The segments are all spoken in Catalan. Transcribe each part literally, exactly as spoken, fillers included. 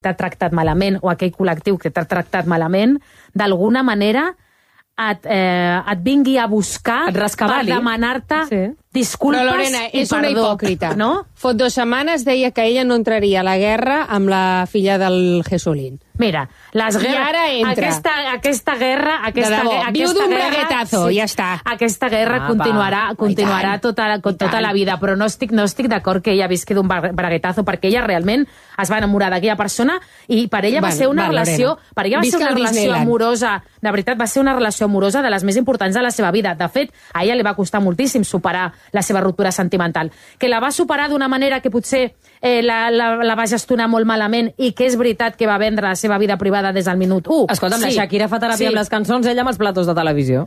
t'ha tractat malament o aquell col·lectiu que t'ha tractat malament, d'alguna manera et, eh, et vingui a buscar per demanar-te sí. disculpes Però, Lorena, i és perdó. una hipòcrita. No? Fot dues setmanes deia que ella no entraria a la guerra amb la filla del Jesulín. Mira, les guerres... I ara entra. Aquesta, aquesta guerra... Aquesta, de debò, aquesta viu d'un guerra, braguetazo, sí, ja està. Aquesta guerra Ah, continuarà, va. continuarà tota, la, tota la vida, però no estic, no estic d'acord que ella visqui d'un braguetazo, perquè ella realment es va enamorar d'aquella persona i per ella va Bueno, ser una va, relació... Lorena. Per ella va Visca ser una el relació Disneyland. amorosa, de veritat, va ser una relació amorosa de les més importants de la seva vida. De fet, a ella li va costar moltíssim superar la seva ruptura sentimental. Que la va superar d'una manera que potser eh, la, la, la va gestionar molt malament i que és veritat que va vendre la seva vida privada des del minut u. Escolta'm, sí. la Shakira fa teràpia sí. amb les cançons, ella amb els platos de televisió.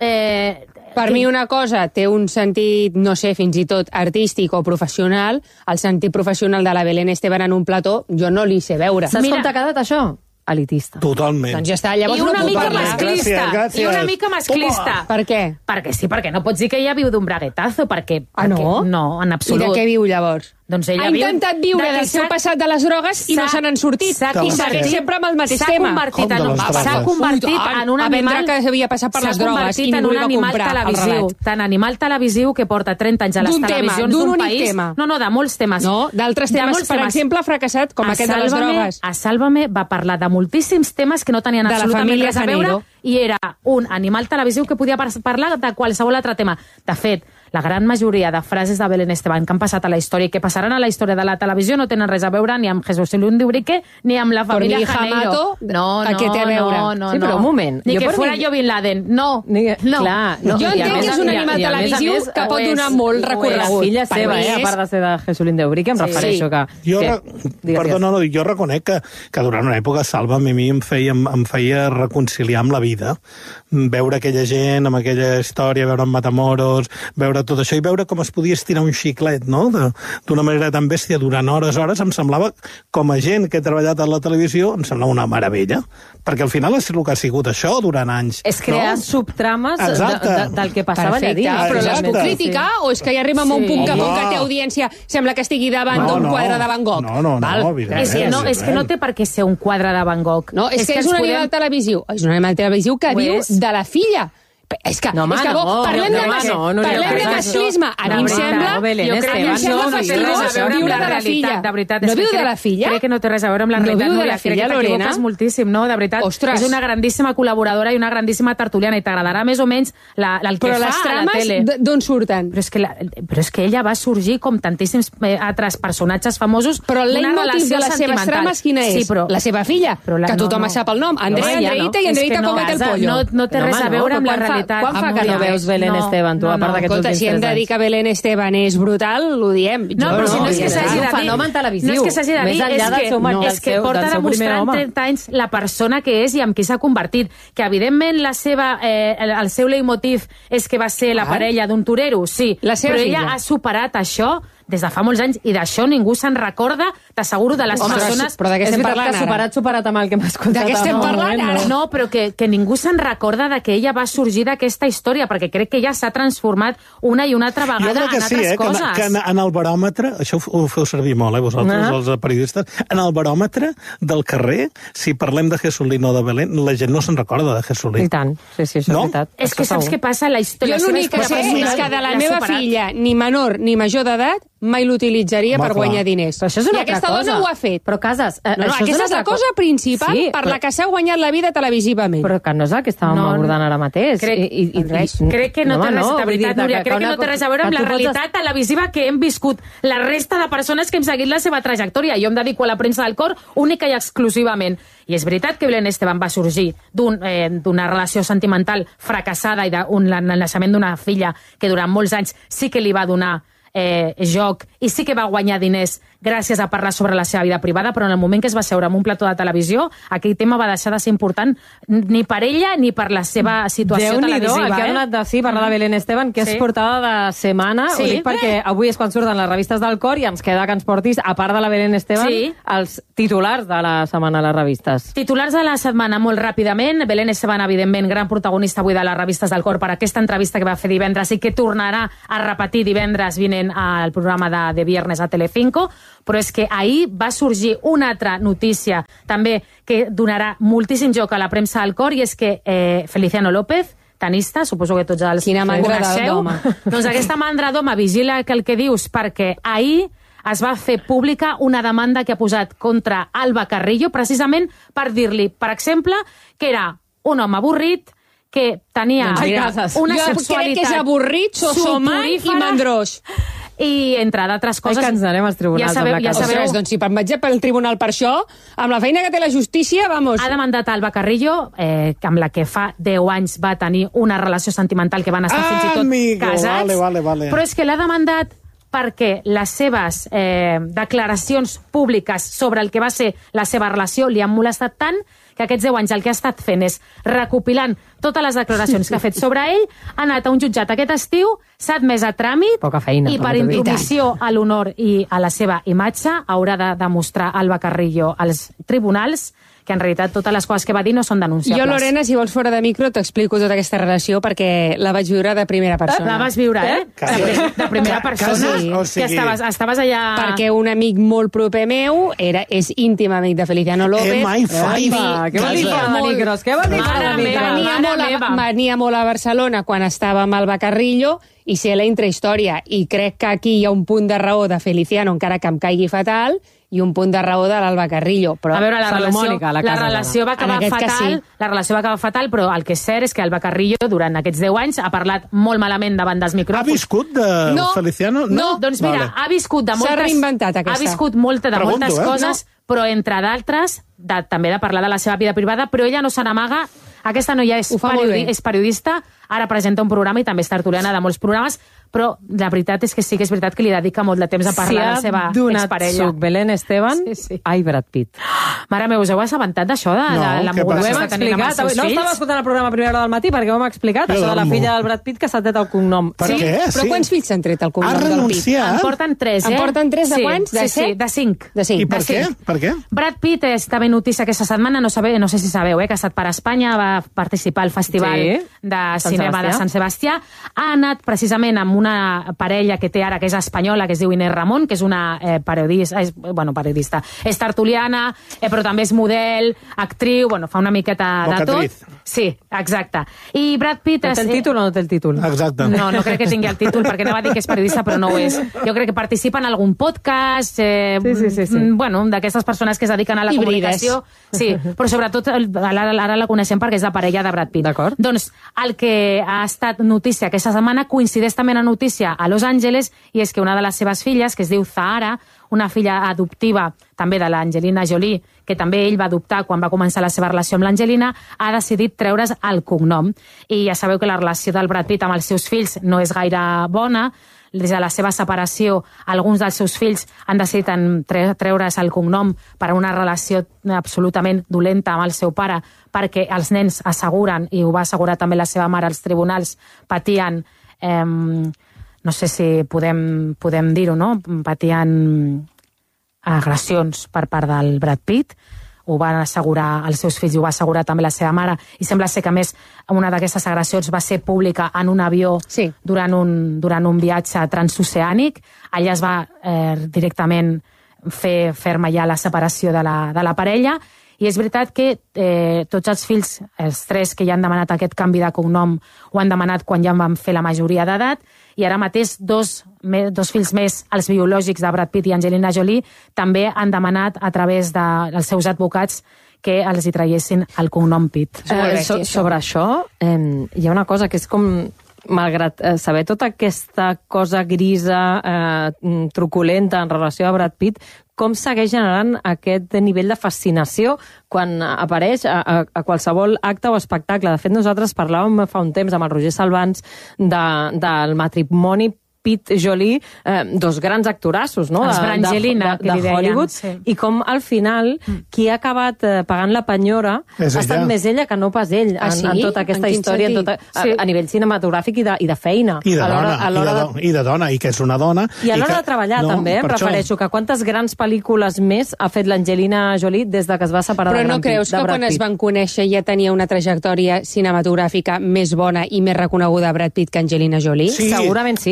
Eh, Per mi una cosa té un sentit, no sé, fins i tot artístic o professional, el sentit professional de la Belén Esteban en un plató, jo no li sé veure. Saps com t'ha quedat això? Elitista. Totalment. Doncs ja està, llavors I una no puc mica parlar. masclista. Gràcies, gràcies. I una mica masclista. Per què? Perquè sí, perquè no pots dir que ella viu d'un braguetazo, perquè... Ah, no? perquè, no, en I absolut. de què viu llavors? Doncs ella ha viu intentat viure de que del seu s'ha- passat de les drogues i no s'ha- se n'han sortit. s'ha I segueix convertit- sempre amb el mateix s'ha tema. convertit Com de en, les s'ha drogues? convertit Ui, en un a animal... vendre que havia passat per les s'ha drogues convertit i en ningú un li va animal comprar el televisiu. relat. Tan animal televisiu que porta trenta anys a les D'un tema, televisions d'un d'un únic país. tema. No, no, de molts temes. No, d'altres De temes, molts per exemple, ha fracassat, com A aquest de les Sálvame- drogues. A Sálvame va parlar de moltíssims temes que no tenien De la absolutament família res a veure Janeiro. i era un animal televisiu que podia par- parlar de qualsevol altre tema. De fet, la gran majoria de frases de Belén Esteban que han passat a la història i que passaran a la història de la televisió no tenen res a veure ni amb Jesús Luis Dubrique ni amb la Però família ni Janeiro. Jamato, No, ¿a no, qué te a veure? no, no, Sí, però no. un moment. Ni Jo que per fuera mi- jo Bin Laden. No, Ni... no. Clar, no. Jo I a entenc més- que és un i a- animal i a més a televisiu més, que ho pot és, donar molt ho és. recorregut. La filla Per seva, mi eh, a és- part de ser de Jesulín de Ubrique, em Sí. refereixo que... Jo, que... re... Digues, Perdona, no, jo reconec que, que durant una època Sálvame a mi em feia, em feia reconciliar amb la vida. Veure aquella gent, amb aquella història, veure en Matamoros, veure tot això i veure com es podia estirar un xiclet, no? De- D'una manera tan bèstia durant hores, hores, em semblava, com a gent que he treballat a la televisió, em semblava una meravella. Perquè al final és el que ha sigut això durant anys. És crear no? subtrames de, Exacte. de, del que passava allà Perfecte, dins. però les Exacte. puc criticar o és que ja arribem a un Sí. punt que com Home. que té audiència sembla que estigui davant No, d'un no. quadre de Van Gogh? No, no, no, Val? evidentment. És que, no, és que no té per què ser un quadre de Van Gogh. No, és, és que, és ens un podem- animal televisiu. És un animal televisiu que Ho viu és. de la filla. És que, No, home, és que bo, no, parlem no, de, home, mas, no, Núria, parlem de això- masclisme. A mi De em veritat, sembla, no, Belén jo crec Esteban, que em sembla no, no té fascinós res a veure amb viure la de la realitat, filla. de veritat. No és que viu de crec- la filla? Crec que no té res a veure amb la No realitat. viu de Núria, la filla, crec que Lorena? t'equivoques moltíssim, no? De veritat. Ostres. És una grandíssima col·laboradora i una grandíssima tertuliana i t'agradarà més o menys la, el que Però fa les a la trames tele. d- d'on surten? Però és, que la, però és que ella va sorgir com tantíssims eh, altres personatges famosos Però el d'una leitmotiv relació de les seves sentimental. trames quina és? Sí, però, La seva filla, però la- que no, tothom no. sap el nom. Andrea, No, ja Andreita no. i És Andreita que no, comete el casa, pollo. no- no té res a veure amb la quan fa- realitat. Quan fa que Núria. no veus Belén No, Esteban, tu, no, a part no. d'aquests Escolta, últims si hem de tres dir anys? que Belén Esteban és brutal, ho diem. No, Jo però si no és que ja s'hagi està. de un dir... fenomen televisiu. No és que s'hagi de Més dir, enllà és del que, seu no, del és que seu- porta del seu primer demostrant home. trenta anys la persona que és i amb qui s'ha convertit. Que, evidentment, la seva, eh, el, el seu leitmotiv és que va ser la Ah. parella d'un torero, sí. La seva però filla. ella ha superat això des de fa molts anys i d'això ningú se'n recorda, t'asseguro, de les Home, persones... però de què És estem veritat parlant que ara? superat, superat amb el que hem escoltat. De què estem en el parlant moment, ara? No, però que, que ningú se'n recorda de que ella va sorgir d'aquesta història, perquè crec que ella s'ha transformat una i una altra Jo vegada crec que en sí, altres eh, que, coses. que en, en el baròmetre, això ho, ho feu servir molt, eh, vosaltres, Ah. els periodistes, en el baròmetre del carrer, si parlem de Jesulín o de Belén, la gent no se'n recorda de Jesulín. I tant, sí, sí, això No? és veritat. És que Això saps segur. què passa? La història... Jo l'únic que sé és que de la meva filla, ni menor ni major d'edat, mai l'utilitzaria Home, per clar. guanyar diners. Però això és una I altra aquesta cosa. dona ho ha fet. Però, Casas, eh, No, no, això aquesta una és la altra cosa principal Sí, per però- la que s'ha guanyat la vida televisivament. Però que no és el que estàvem No, abordant ara mateix. Crec, I, i, i, res. i- crec que no, home, té res, de vull veritat, dir, Núria, crec que una no té res a veure que amb la tu pots- realitat televisiva que hem viscut la resta de persones que hem seguit la seva trajectòria. Jo em dedico a la premsa del cor única i exclusivament. I és veritat que Belén Esteban va sorgir d'un, eh, d'una relació sentimental fracassada i d'un el naixement d'una filla que durant molts anys sí que li va donar eh, joc i sí que va guanyar diners gràcies a parlar sobre la seva vida privada, però en el moment que es va seure en un plató de televisió, aquell tema va deixar de ser important ni per ella ni per la seva situació Déu-n'hi-do, televisiva. el que ha eh? donat de sí parlar de Belén Esteban, que Sí. és portada de setmana. Sí. Ho dic perquè avui és quan surten les revistes del cor i ens queda que ens portis, a part de la Belén Esteban, Sí. els titulars de la setmana a les revistes. Titulars de la setmana, molt ràpidament. Belén Esteban, evidentment, gran protagonista avui de les revistes del cor per aquesta entrevista que va fer divendres i que tornarà a repetir divendres vinent al programa de, de viernes a Telecinco. Però és que ahir va sorgir una altra notícia també que donarà moltíssim joc a la premsa del cor, i és que eh, Feliciano López, tenista, suposo que tots els Quina mandra coneixeu, d'home. doncs aquesta mandra d'home vigila que el que dius, perquè ahir es va fer pública una demanda que ha posat contra Alba Carrillo, precisament per dir-li, per exemple, que era un home avorrit, que tenia Doncs mira, una jo sexualitat crec que és avorrit, sosomant i soporífera, mandrós. i entre d'altres coses... Ai, que ens anem als tribunals Ja sabeu, amb la ja Carla. sabeu, Ostres, doncs si em vaig pel tribunal per això, amb la feina que té la justícia, vamos... ha demandat Alba Carrillo, eh, amb la que fa deu anys va tenir una relació sentimental que van estar Ah, fins i tot amigo, casats. vale, vale, vale. Però és que l'ha demandat perquè les seves eh, declaracions públiques sobre el que va ser la seva relació li han molestat tant que aquests deu anys el que ha estat fent és recopilant totes les declaracions que ha fet sobre ell, ha anat a un jutjat aquest estiu, s'ha admès a tràmit Poca feina, i per també, intromissió a l'honor i a la seva imatge haurà de demostrar Alba Carrillo als tribunals que en realitat totes les coses que va dir no són denunciables. Jo, Lorena, si vols fora de micro, t'explico tota aquesta relació perquè la vaig viure de primera persona. La vas viure, eh? Quasi. De, pri- de primera Ca- persona. quasi, o sigui- Que estaves, estaves allà... Perquè un amic molt proper meu era, és íntim amic de Feliciano López. Eh, mai five. Apa, què vol dir Casa. fora de micros? Què vol dir fora Mare de micros? meva. Venia mare molt, meva. a, venia molt a Barcelona quan estava amb Alba Carrillo i sé la intrahistòria. I crec que aquí hi ha un punt de raó de Feliciano, encara que em caigui fatal, i un punt de raó de l'Alba Carrillo. Però A veure, la relació, Salomònica, la la casa relació va En acabar aquest cas fatal, sí. la relació va acabar fatal, però el que és cert és que Alba Carrillo, durant aquests deu anys, ha parlat molt malament davant dels Ha micròfons. viscut de No, Feliciano? no. Doncs mira, Vale. ha viscut de S'ha moltes... reinventat, aquesta. Ha viscut molta, de Pregunto, moltes eh? coses, però entre d'altres, de, també de parlar de la seva vida privada, però ella no se n'amaga. Aquesta noia és, Ho fa molt periodi bé. és periodista, ara presenta un programa i també és tertuliana de molts programes, però la veritat és que sí que és veritat que li dedica molt de temps a parlar de la seva Si ha donat exparella. suc Belén Esteban, Sí, sí. ai, Brad Pitt. Mare meva, us heu assabentat d'això, de, No, de la què moguda passa? Ho hem que tenim amb els explicat. seus No fills? estava escoltant el programa a primera hora del matí perquè ho hem explicat, Jo això de la dormo. filla del Brad Pitt que s'ha tret el cognom. Per Sí? què? Però Sí. quants fills s'han tret el Ha cognom del Pitt? renunciat? En porten tres, eh? En porten tres de sí, quants? De sí, sí, set? de cinc. De cinc. I per De què? cinc. Per què? Brad Pitt està ben notícia aquesta setmana, no, sabe, no sé si sabeu, eh, que ha estat per Espanya, va participar al Festival Sí, de Sant Cinema Sebastià. de Sant Sebastià. Ha anat precisament amb una parella que té ara, que és espanyola, que es diu Inés Ramon, que és una eh, periodista, és, bueno, periodista, és tertuliana, eh, però també és model, actriu, bueno, fa una miqueta de tot. Bocatriz. Sí, exacte. I Brad Pitt... No té el és- títol o no té el títol? Exacte. No, no crec que tingui el títol, perquè anava a dir que és periodista, però no ho és. Jo crec que participa en algun podcast, eh, Sí, sí, sí, sí. mm, bueno, d'aquestes persones que es dediquen a la Híbrides. comunicació. Sí, però sobretot el- ara, ara la coneixem perquè és la parella de Brad Pitt. D'acord. Doncs el que ha estat notícia aquesta setmana coincideix també en una notícia a Los Angeles, i és que una de les seves filles, que es diu Zahara, una filla adoptiva també de l'Angelina Jolie, que també ell va adoptar quan va començar la seva relació amb l'Angelina, ha decidit treure's el cognom. I ja sabeu que la relació del Brad Pitt amb els seus fills no és gaire bona. Des de la seva separació, alguns dels seus fills han decidit en tre treure's el cognom per una relació absolutament dolenta amb el seu pare, perquè els nens asseguren, i ho va assegurar també la seva mare als tribunals, patien... Eh, no sé si podem, podem dir-ho, no? Patien agressions per part del Brad Pitt, ho van assegurar els seus fills i ho va assegurar també la seva mare, i sembla ser que a més una d'aquestes agressions va ser pública en un avió Sí. durant, un, durant un viatge transoceànic. Allà es va eh, directament fer ferma ja la separació de la, de la parella, i és veritat que eh, tots els fills, els tres que ja han demanat aquest canvi de cognom, ho han demanat quan ja en van fer la majoria d'edat, i ara mateix dos, me, dos fills més, els biològics de Brad Pitt i Angelina Jolie, també han demanat a través de, dels seus advocats que els hi traiessin el cognom Pitt. És molt Eh, bèstia, so, això. sobre això, eh, hi ha una cosa que és com, malgrat eh, saber tota aquesta cosa grisa, eh, mm, truculenta en relació a Brad Pitt, com segueix generant aquest nivell de fascinació quan apareix a, a, a qualsevol acte o espectacle. De fet, nosaltres parlàvem fa un temps amb el Roger Salvans de, del matrimoni Pitt-Jolie, eh, dos grans actorassos, no? Els Brangelina, de, que de, li de deien, Hollywood, sí. i com al final qui ha acabat eh, pagant la penyora És ha estat ella. més ella que no pas ell Ah, en, sí? en tota aquesta En quin història, en sentit? tota, a, Sí. a nivell cinematogràfic i de, i de feina. I de a l'hora- dona, a i, l'hora de, de, do- i de dona, i que és una dona... I a l'hora que, de treballar no, també, em per això. refereixo que quantes grans pel·lícules més ha fet l'Angelina Jolie des de que es va separar Però de, no Brad Pitt, creus de que Brad quan es Pitt? van conèixer ja tenia una trajectòria cinematogràfica més bona i més reconeguda Brad Pitt que Angelina Jolie? Sí. Segurament sí. Ell- ell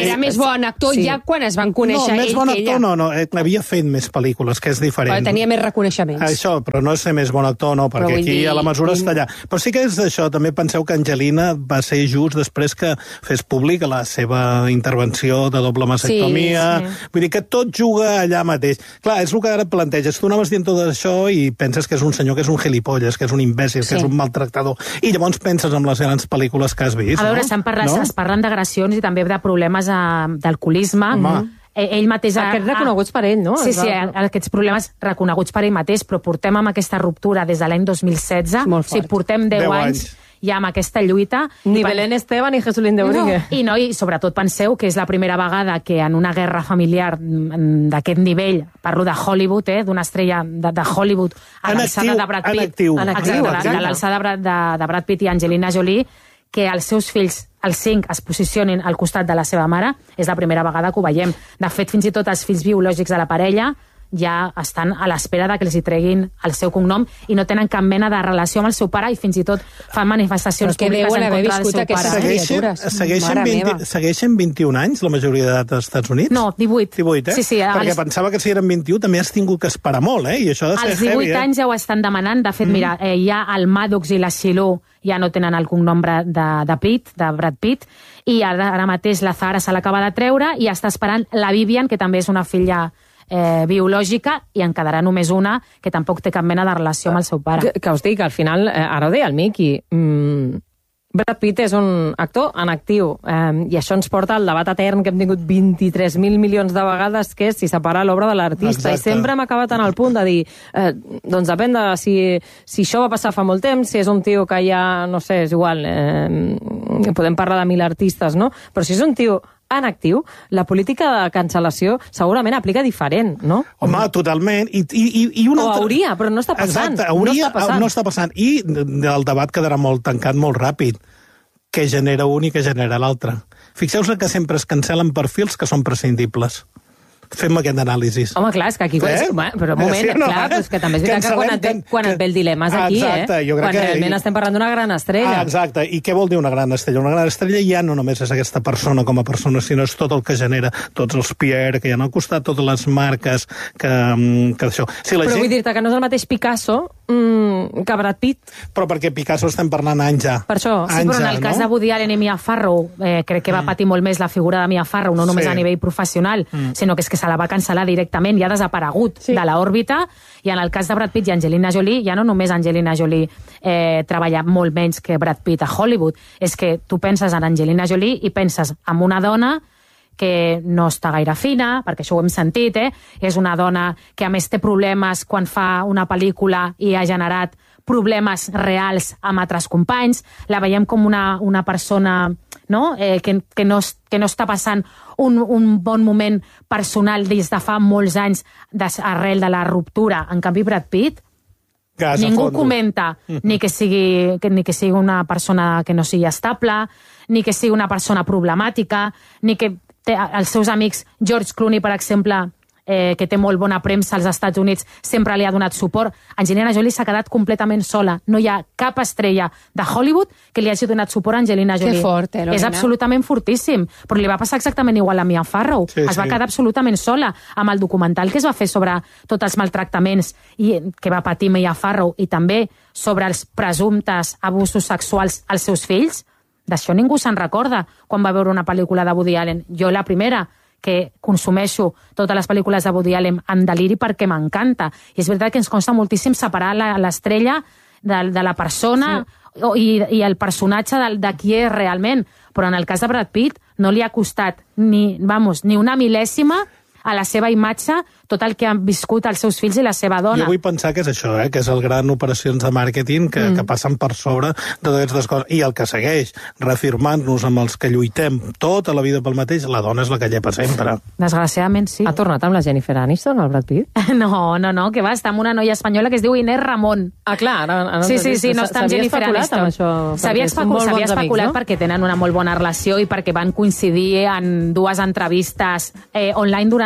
era més bon actor sí. ja quan es van conèixer no, més ell bon que actor, ella. no, no, eh, havia fet més pel·lícules, que és diferent. Però tenia més reconeixements. Això, però no és ser més bon actor, no, perquè aquí dir, a la mesura in... està allà. Però sí que és això, també penseu que Angelina va ser just després que fes públic la seva intervenció de doble mastectomia. Sí, sí. Vull dir que tot juga allà mateix. Clar, és el que ara planteges. Tu anaves dient tot això i penses que és un senyor que és un gilipolles, que és un imbècil, Sí. que és un maltractador. I llavors penses en les grans pel·lícules que has vist, A veure, no? s'han parlat, no? es parlen d'agressions i també de problemes eh, d'alcoholisme. Home. Eh, Ell mateix... ha- Aquests reconeguts per ell, no? Sí, sí, aquests problemes reconeguts per ell mateix, però portem amb aquesta ruptura des de l'any dos mil setze. És molt O sigui, fort. portem deu, Deu anys, anys. ja amb aquesta lluita. Ni I pen- Belén Esteban ni Jesulín de Urique. I, no, I sobretot penseu que és la primera vegada que en una guerra familiar mm, d'aquest nivell, parlo de Hollywood, eh, d'una estrella de, de Hollywood, a En l'alçada actiu, de Brad en Pitt, actiu. En actiu, exacte, exacte. de l'alçada de, Brad- de, de Brad Pitt i Angelina Jolie, que els seus fills, els cinc, es posicionin al costat de la seva mare, és la primera vegada que ho veiem. De fet, fins i tot els fills biològics de la parella ja estan a l'espera de que els hi treguin el seu cognom i no tenen cap mena de relació amb el seu pare i fins i tot fan manifestacions Però que públiques deuen en haver contra del viscut seu aquestes pare. criatures. Segueixen, segueixen, Mare vint, meva. segueixen vint-i-un anys la majoria d'edat als Estats Units? No, divuit. divuit, eh? Sí, sí, Perquè els- pensava que si eren vint-i-un també has tingut que esperar molt, eh? I això ha de ser Als divuit heavy, eh? anys ja ho estan demanant. De fet, mm. mira, eh, ja el Maddox i la Shiloh ja no tenen el cognom Bra- de, de Pitt, de Brad Pitt, i ara, ara mateix la Zahara se l'acaba de treure i està esperant la Vivian, que també és una filla eh, biològica, i en quedarà només una, que tampoc té cap mena de relació amb el seu pare. Que, que us dic, al final, eh, ara ho deia el Miqui, mm, Brad Pitt és un actor en actiu, eh, i això ens porta al debat etern que hem tingut vint-i-tres mil milions de vegades, que és si separa l'obra de l'artista. I Exacte. sempre hem acabat en el punt de dir, eh, doncs depèn de si, si això va passar fa molt temps, si és un tio que ja, no sé, és igual, eh, podem parlar de mil artistes, no? Però si és un tio en actiu, la política de cancel·lació segurament aplica diferent, no? Home, totalment. I, i, i, i una O altra... hauria, però no està passant. Exacte, hauria, No està passant. no està passant. I el debat quedarà molt tancat molt ràpid. Què genera un i què genera l'altre. Fixeu-vos que sempre es cancel·len perfils que són prescindibles. Fem aquest anàlisi. Home, clar, és que aquí... Eh? Home, però un moment, Sí o no, clar, eh? però és que també és veritat que quan et, ve, Cancel·lem, quan et ve el dilema és aquí, Exacte, eh? jo crec Quan que- realment estem parlant d'una gran estrella. Ah, exacte. I què vol dir una gran estrella? Una gran estrella ja no només és aquesta persona com a persona, sinó és tot el que genera, tots els Pierre que hi ha al costat, totes les marques que, mm, que això. Si la Però gent... vull dir-te que no és el mateix Picasso mm, que Brad Pitt. Però perquè Picasso estem parlant anys ja. Per això. Sí, però en el cas no? de Woody Allen i Mia Farrow, eh, crec que va patir molt més la figura de Mia Farrow, no només Sí. a nivell professional, mm. sinó que és que se la va cancel·lar directament i ha desaparegut sí. de l'òrbita, i en el cas de Brad Pitt i Angelina Jolie, ja no només Angelina Jolie eh, treballa molt menys que Brad Pitt a Hollywood, és que tu penses en Angelina Jolie i penses en una dona que no està gaire fina, perquè això ho hem sentit, eh? És una dona que a més té problemes quan fa una pel·lícula i ha generat problemes reals amb altres companys. La veiem com una, una persona, no? Eh, que, que, no, es- que no està passant un, un bon moment personal des de fa molts anys des, arrel de la ruptura. En canvi, Brad Pitt, Gas a ningú fondo. comenta ni que, sigui, que, ni que sigui una persona que no sigui estable, ni que sigui una persona problemàtica, ni que té, els seus amics, George Clooney, per exemple, eh, que té molt bona premsa als Estats Units, sempre li ha donat suport. Angelina Jolie s'ha quedat completament sola. No hi ha cap estrella de Hollywood que li hagi donat suport a Angelina Jolie. fort, eh, Lorena? És absolutament fortíssim. Però li va passar exactament igual a Mia Farrow. Sí, es va sí. quedar absolutament sola amb el documental que es va fer sobre tots els maltractaments i, que va patir Mia Farrow i també sobre els presumptes abusos sexuals als seus fills. D'això ningú se'n recorda quan va veure una pel·lícula de Woody Allen. Jo la primera que consumeixo totes les pel·lícules de Woody Allen en deliri perquè m'encanta. I és veritat que ens consta moltíssim separar la- l'estrella de, de la persona sí. o, i, i el personatge de, de qui és realment. Però en el cas de Brad Pitt no li ha costat ni, vamos, ni una mil·lèsima a la seva imatge tot el que han viscut els seus fills i la seva dona. Jo vull pensar que és això, eh? que és el gran operacions de màrqueting que, mm. que passen per sobre de totes aquestes coses. I el que segueix, reafirmant-nos amb els que lluitem tota la vida pel mateix, la dona és la que llepa sempre. Desgraciadament, sí. Ha tornat amb la Jennifer Aniston, el Brad Pitt? No, no, no, que va, està amb una noia espanyola que es diu Inés Ramon. Ah, clar. Ara, ara Sí, sí, sí, no està amb s'havia Jennifer especulat Aniston. amb això, S'havia perquè són especulat, molt s'havia bons especulat amics, no? perquè tenen una molt bona relació i perquè van coincidir en dues entrevistes eh, online durant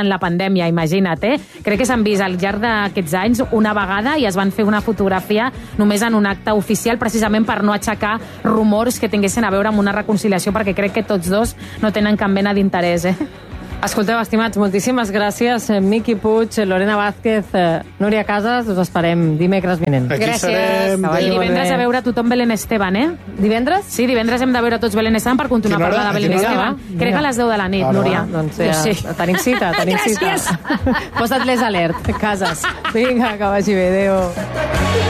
durant la pandèmia, imagina't, eh? Crec que s'han vist al llarg d'aquests anys una vegada i es van fer una fotografia només en un acte oficial, precisament per no aixecar rumors que tinguessin a veure amb una reconciliació, perquè crec que tots dos no tenen cap mena d'interès, eh? Escolteu, estimats, moltíssimes gràcies. Miqui Puig, Lorena Vázquez, eh, Núria Casas, us esperem dimecres vinent. Aquí Gràcies. serem. I divendres a veure tothom Belén Esteban, eh? Divendres? Sí, divendres hem de veure tots Belén Esteban per continuar Quina hora? parlant de Belén A quina Esteban. hora? Crec que a les deu de la nit, Ara, Núria. Ah, doncs Jo ja, sí. tenim cita, tenim cita. Gràcies. Posa't les alert, Casas. Vinga, que vagi bé, adéu.